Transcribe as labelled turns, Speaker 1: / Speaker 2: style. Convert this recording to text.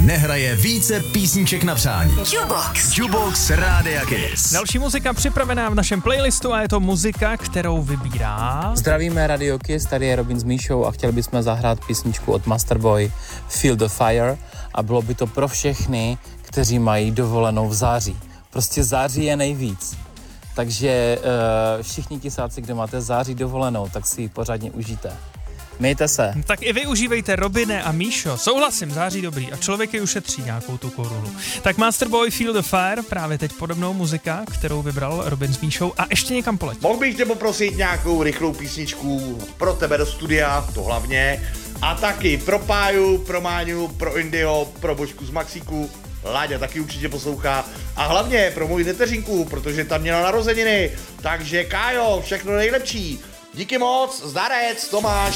Speaker 1: nehraje více písniček na přání. Jukebox Rádia Kiss.
Speaker 2: Další muzika připravená v našem playlistu a je to muzika, kterou vybírá...
Speaker 3: Zdravíme Radio Kiss, tady je Robin s Míšou a chtěli bychom zahrát písničku od Masterboy Feel the Fire a bylo by to pro všechny, kteří mají dovolenou v září. Prostě září je nejvíc. Takže všichni kisáci, kdo máte září dovolenou, tak si ji pořádně užijte. Mějte se.
Speaker 2: Tak i vy užívejte, Robine a Míšo. Souhlasím, září dobrý a člověk je ušetří nějakou tu korunu. Tak Masterboy Feel the Fire, právě teď podobnou muzika, kterou vybral Robin s Míšou a ještě někam poletí.
Speaker 4: Mohl bych tě poprosit nějakou rychlou písničku pro tebe do studia, to hlavně, a taky pro Páju, pro Máňu, pro Indio, pro Božku z Maxíku, Láďa taky určitě poslouchá a hlavně pro moji neteřinku, protože tam měla narozeniny, takže Kájo, všechno nejlepší. Díky moc, zdarec, Tomáš.